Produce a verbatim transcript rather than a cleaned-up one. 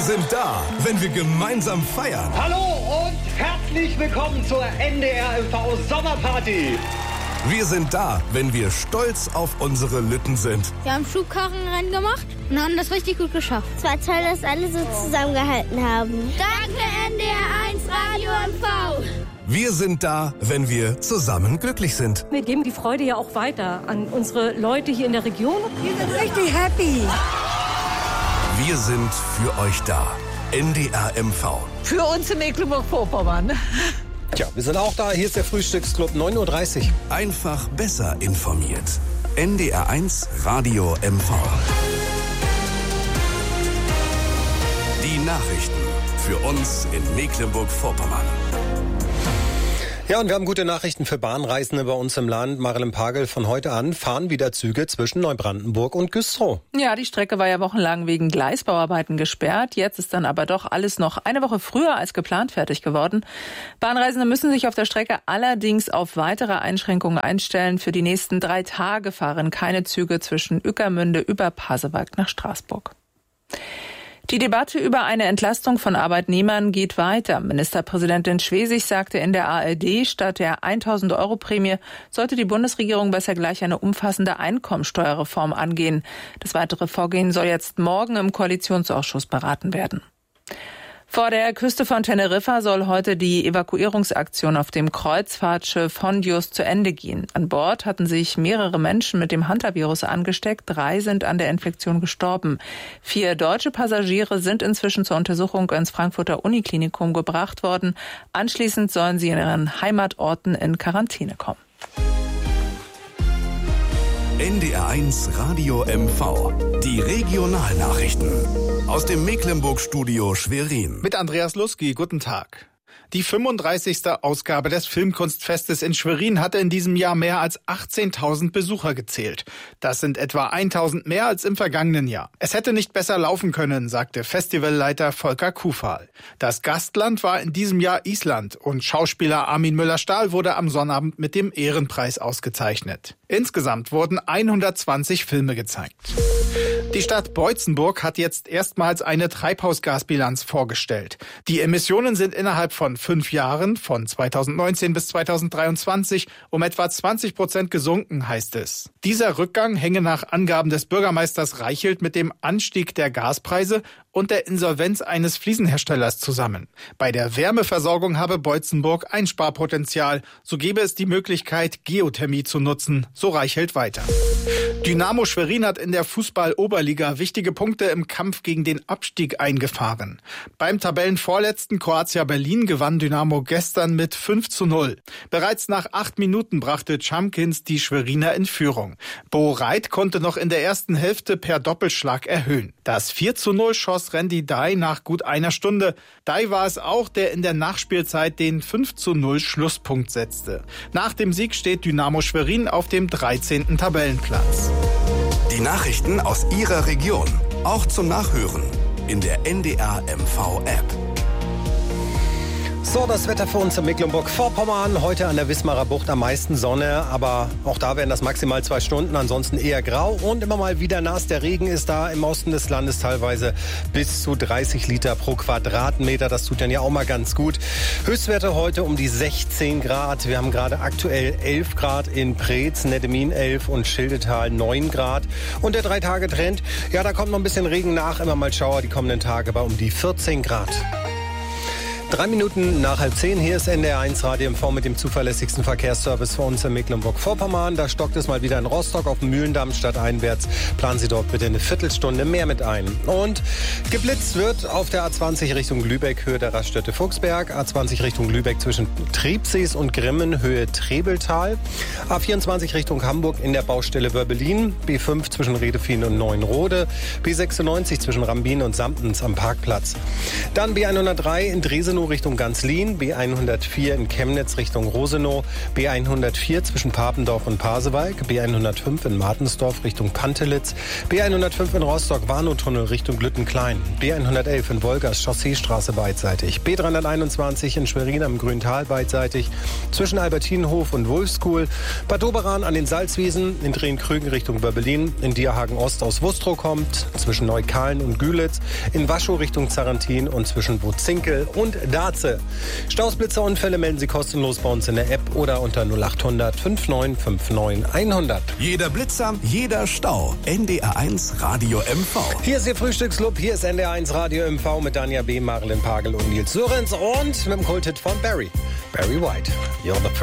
sind da, wenn wir gemeinsam feiern. Hallo und herzlich willkommen zur N D R M V Sommerparty. Wir sind da, wenn wir stolz auf unsere Lütten sind. Wir haben Schubkarrenrennen gemacht und haben das richtig gut geschafft. Es war toll, dass alle so zusammengehalten haben. Danke N D R eins Radio M V. Wir sind da, wenn wir zusammen glücklich sind. Wir geben die Freude ja auch weiter an unsere Leute hier in der Region. Wir sind richtig happy. Wir sind für euch da. N D R M V. Für uns in Mecklenburg-Vorpommern. Tja, wir sind auch da. Hier ist der Frühstücksclub, neun Uhr dreißig. Einfach besser informiert. N D R eins Radio M V. Die Nachrichten für uns in Mecklenburg-Vorpommern. Ja, und wir haben gute Nachrichten für Bahnreisende bei uns im Land. Marilyn Pagel, von heute an fahren wieder Züge zwischen Neubrandenburg und Güstrow. Ja, die Strecke war ja wochenlang wegen Gleisbauarbeiten gesperrt. Jetzt ist dann aber doch alles noch eine Woche früher als geplant fertig geworden. Bahnreisende müssen sich auf der Strecke allerdings auf weitere Einschränkungen einstellen. Für die nächsten drei Tage fahren keine Züge zwischen Ueckermünde über Pasewalk nach Straßburg. Die Debatte über eine Entlastung von Arbeitnehmern geht weiter. Ministerpräsidentin Schwesig sagte in der A R D, statt der tausend Euro Prämie sollte die Bundesregierung besser gleich eine umfassende Einkommensteuerreform angehen. Das weitere Vorgehen soll jetzt morgen im Koalitionsausschuss beraten werden. Vor der Küste von Teneriffa soll heute die Evakuierungsaktion auf dem Kreuzfahrtschiff Hondius zu Ende gehen. An Bord hatten sich mehrere Menschen mit dem Hantavirus angesteckt. Drei sind an der Infektion gestorben. Vier deutsche Passagiere sind inzwischen zur Untersuchung ins Frankfurter Uniklinikum gebracht worden. Anschließend sollen sie in ihren Heimatorten in Quarantäne kommen. N D R eins Radio M V. Die Regionalnachrichten. Aus dem Mecklenburg-Studio Schwerin. Mit Andreas Lusky, guten Tag. Die fünfunddreißigste Ausgabe des Filmkunstfestes in Schwerin hatte in diesem Jahr mehr als achtzehntausend Besucher gezählt. Das sind etwa tausend mehr als im vergangenen Jahr. Es hätte nicht besser laufen können, sagte Festivalleiter Volker Kufal. Das Gastland war in diesem Jahr Island und Schauspieler Armin Müller-Stahl wurde am Sonnabend mit dem Ehrenpreis ausgezeichnet. Insgesamt wurden hundertzwanzig Filme gezeigt. Die Stadt Boitzenburg hat jetzt erstmals eine Treibhausgasbilanz vorgestellt. Die Emissionen sind innerhalb von fünf Jahren, von zweitausendneunzehn bis zweitausenddreiundzwanzig, um etwa zwanzig Prozent gesunken, heißt es. Dieser Rückgang hänge nach Angaben des Bürgermeisters Reichelt mit dem Anstieg der Gaspreise und der Insolvenz eines Fliesenherstellers zusammen. Bei der Wärmeversorgung habe Boitzenburg Einsparpotenzial. So gäbe es die Möglichkeit, Geothermie zu nutzen, so Reichelt weiter. Dynamo Schwerin hat in der Fußball-Oberliga wichtige Punkte im Kampf gegen den Abstieg eingefahren. Beim Tabellenvorletzten Croatia Berlin gewann Dynamo gestern mit fünf zu null. Bereits nach acht Minuten brachte Chamkins die Schweriner in Führung. Bo Reit konnte noch in der ersten Hälfte per Doppelschlag erhöhen. Das vier zu null schoss Randy Dai nach gut einer Stunde. Dai war es auch, der in der Nachspielzeit den fünf zu null Schlusspunkt setzte. Nach dem Sieg steht Dynamo Schwerin auf dem dreizehnten Tabellenplatz. Die Nachrichten aus Ihrer Region, auch zum Nachhören in der N D R M V App. So, das Wetter für uns in Mecklenburg-Vorpommern. Heute an der Wismarer Bucht am meisten Sonne, aber auch da werden das maximal zwei Stunden, ansonsten eher grau und immer mal wieder nass. Der Regen ist da im Osten des Landes teilweise bis zu dreißig Liter pro Quadratmeter. Das tut dann ja auch mal ganz gut. Höchstwerte heute um die sechzehn Grad. Wir haben gerade aktuell elf Grad in Preetz, Nettemin elf und Schildetal neun Grad. Und der Drei-Tage-Trend, ja, da kommt noch ein bisschen Regen nach, immer mal Schauer die kommenden Tage bei um die vierzehn Grad. Drei Minuten nach halb zehn, hier ist N D R eins Radio M V mit dem zuverlässigsten Verkehrsservice für uns in Mecklenburg-Vorpommern. Da stockt es mal wieder in Rostock auf dem Mühlendamm stadteinwärts. Planen Sie dort bitte eine Viertelstunde mehr mit ein. Und geblitzt wird auf der A zwanzig Richtung Lübeck, Höhe der Raststätte Fuchsberg. A zwanzig Richtung Lübeck zwischen Triebsees und Grimmen, Höhe Trebeltal. A vierundzwanzig Richtung Hamburg in der Baustelle Wörbelin. B fünf zwischen Redefien und Neuenrode. B sechsundneunzig zwischen Rambin und Samtens am Parkplatz. Dann B hundertdrei in Dresden Rosenau Richtung Ganzlin, B hundertvier in Chemnitz Richtung Rosenow, B hundertvier zwischen Papendorf und Pasewalk, B hundertfünf in Martensdorf Richtung Pantelitz, B hundertfünf in Rostock-Warnow-Tunnel Richtung Lüttenklein, B hundertelf in Wolgast Chausseestraße beidseitig, B dreihunderteinundzwanzig in Schwerin am Grüntal beidseitig, zwischen Albertinenhof und Wolfskuhl, Bad Doberan an den Salzwiesen, in Drehen-Krügen Richtung Böbelin, in Dierhagen Ost aus Wustrow kommt, zwischen Neukalen und Gülitz, in Waschow Richtung Zarantin und zwischen Bozinkel und Daze. Staus, Blitzer, Unfälle melden Sie kostenlos bei uns in der App oder unter null acht hundert fünfundneunzig neunundfünfzig hundert. Jeder Blitzer, jeder Stau. N D R eins Radio M V. Hier ist Ihr Frühstücksclub, hier ist N D R eins Radio M V mit Danja B., Marilyn Pagel und Nils Sörenz und mit dem Kulthit von Barry. Barry White. You're the